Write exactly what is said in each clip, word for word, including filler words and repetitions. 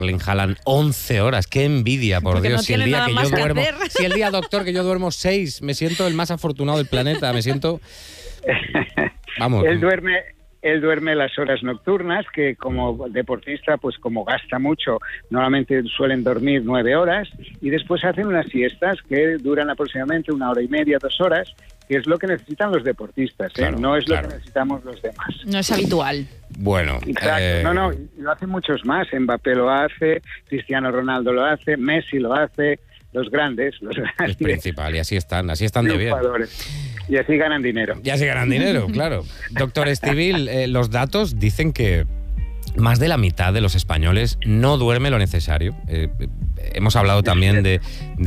Le inhalan once horas. ¡Qué envidia, por Porque Dios! no Si el tiene día nada que más yo que duermo, hacer. si el día, doctor, que yo duermo seis, me siento el más afortunado del planeta. Me siento... Vamos. Él duerme... Él duerme las horas nocturnas, que como deportista, pues como gasta mucho, normalmente suelen dormir nueve horas, y después hacen unas siestas que duran aproximadamente una hora y media, dos horas, que es lo que necesitan los deportistas, ¿eh? Claro, no es claro. lo que necesitamos los demás. No es habitual. Bueno. Exacto, eh, no, no, lo hacen muchos más. Mbappé lo hace, Cristiano Ronaldo lo hace, Messi lo hace, los grandes, los grandes. Es principal, y así están, así están de bien. Y así ganan dinero. Ya se ganan dinero, claro. Doctor Estivill, eh, los datos dicen que más de la mitad de los españoles no duerme lo necesario. Eh, eh, hemos hablado también de,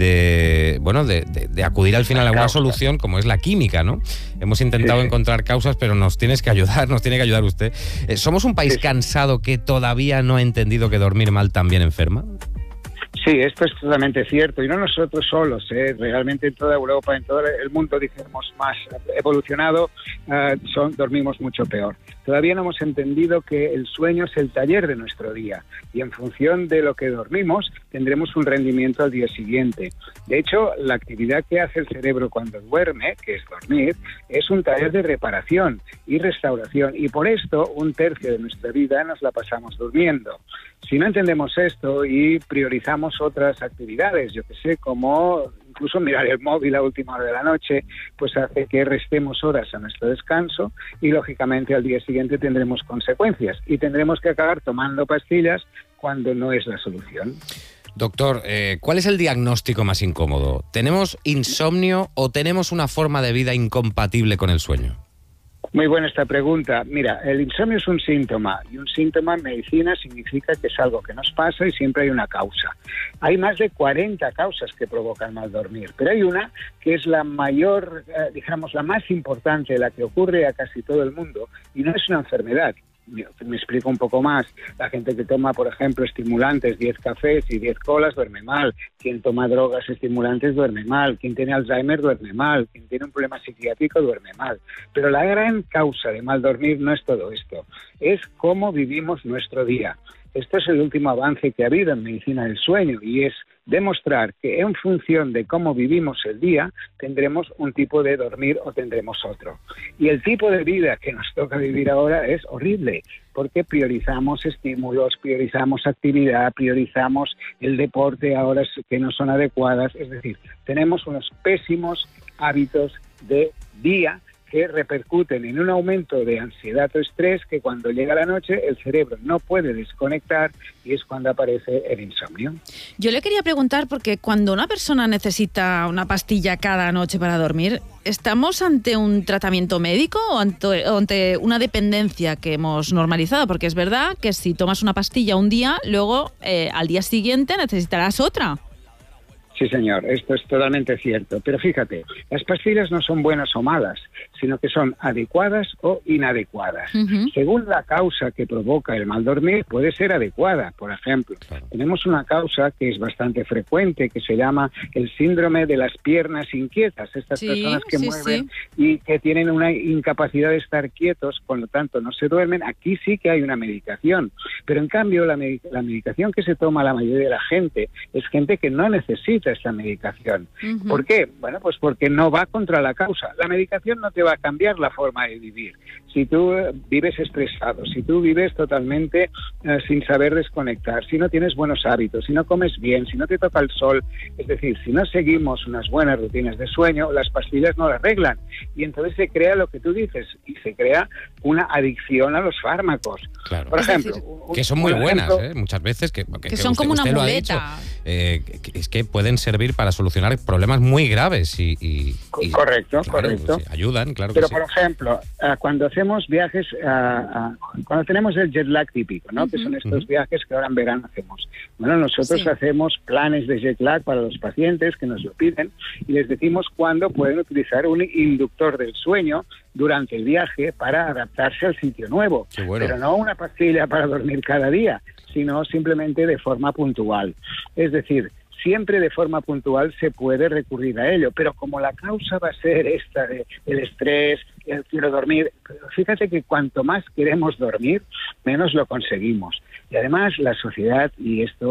de bueno, de, de, de acudir al final a una solución como es la química, ¿no? Hemos intentado sí, sí. encontrar causas, pero nos tienes que ayudar, nos tiene que ayudar usted. Eh, ¿Somos un país sí, sí. cansado que todavía no ha entendido que dormir mal también enferma? Sí, esto es totalmente cierto, y no nosotros solos, ¿eh? Realmente en toda Europa, en todo el mundo, dijéramos, más evolucionado, uh, son, dormimos mucho peor. Todavía no hemos entendido que el sueño es el taller de nuestro día, y en función de lo que dormimos tendremos un rendimiento al día siguiente. De hecho, la actividad que hace el cerebro cuando duerme, que es dormir, es un taller de reparación y restauración, y por esto un tercio de nuestra vida nos la pasamos durmiendo. Si no entendemos esto y priorizamos otras actividades, yo que sé, como incluso mirar el móvil a última hora de la noche, pues hace que restemos horas a nuestro descanso y, lógicamente, al día siguiente tendremos consecuencias y tendremos que acabar tomando pastillas cuando no es la solución. Doctor, eh, ¿cuál es el diagnóstico más incómodo? ¿Tenemos insomnio o tenemos una forma de vida incompatible con el sueño? Muy buena esta pregunta. Mira, el insomnio es un síntoma, y un síntoma en medicina significa que es algo que nos pasa y siempre hay una causa. Hay más de cuarenta causas que provocan mal dormir, pero hay una que es la mayor, eh, digamos, la más importante, la que ocurre a casi todo el mundo, y no es una enfermedad. Me, me explico un poco más. La gente que toma, por ejemplo, estimulantes, diez cafés y diez colas, duerme mal. Quien toma drogas estimulantes duerme mal. Quien tiene Alzheimer duerme mal. Quien tiene un problema psiquiátrico duerme mal. Pero la gran causa de mal dormir no es todo esto. Es cómo vivimos nuestro día. Esto es el último avance que ha habido en medicina del sueño, y es demostrar que en función de cómo vivimos el día tendremos un tipo de dormir o tendremos otro. Y el tipo de vida que nos toca vivir ahora es horrible, porque priorizamos estímulos, priorizamos actividad, priorizamos el deporte a horas que no son adecuadas. Es decir, tenemos unos pésimos hábitos de día que repercuten en un aumento de ansiedad o estrés que cuando llega la noche el cerebro no puede desconectar, y es cuando aparece el insomnio. Yo le quería preguntar, porque cuando una persona necesita una pastilla cada noche para dormir, ¿estamos ante un tratamiento médico o ante, o ante una dependencia que hemos normalizado? Porque es verdad que si tomas una pastilla un día, luego eh, al día siguiente necesitarás otra. Sí, señor, esto es totalmente cierto. Pero fíjate, las pastillas no son buenas o malas, sino que son adecuadas o inadecuadas. Uh-huh. Según la causa que provoca el mal dormir, puede ser adecuada. Por ejemplo, claro, tenemos una causa que es bastante frecuente, que se llama el síndrome de las piernas inquietas. Estas sí, personas que sí, mueven sí. y que tienen una incapacidad de estar quietos, por lo tanto no se duermen. Aquí sí que hay una medicación. Pero en cambio, la, med- la medicación que se toma la mayoría de la gente es gente que no necesita esta medicación. Uh-huh. ¿Por qué? Bueno, pues porque no va contra la causa. La medicación no te va a cambiar la forma de vivir. Si tú vives estresado, si tú vives totalmente eh, sin saber desconectar, si no tienes buenos hábitos, si no comes bien, si no te toca el sol, es decir, si no seguimos unas buenas rutinas de sueño, las pastillas no las arreglan. Y entonces se crea lo que tú dices, y se crea una adicción a los fármacos. Claro. Por es ejemplo, decir, que son muy buenas, ejemplo, ¿eh? Muchas veces, que, que, que, que son usted, como una usted muleta. Lo ha dicho, eh, que, es que pueden servir para solucionar problemas muy graves y, y, y correcto, claro, correcto. Sí, ayudan, claro. Pero que sí. por ejemplo, uh, cuando hacemos viajes, uh, uh, cuando tenemos el jet lag típico, ¿no? Uh-huh. Que son estos uh-huh. viajes que ahora en verano hacemos. Bueno, nosotros sí. hacemos planes de jet lag para los pacientes que nos lo piden y les decimos cuándo pueden utilizar un inductor del sueño durante el viaje para adaptarse al sitio nuevo. Qué bueno. Pero no una pastilla para dormir cada día, sino simplemente de forma puntual. Es decir, siempre de forma puntual se puede recurrir a ello, pero como la causa va a ser esta de el estrés, el quiero dormir, fíjate que cuanto más queremos dormir, menos lo conseguimos. Y además la sociedad, y esto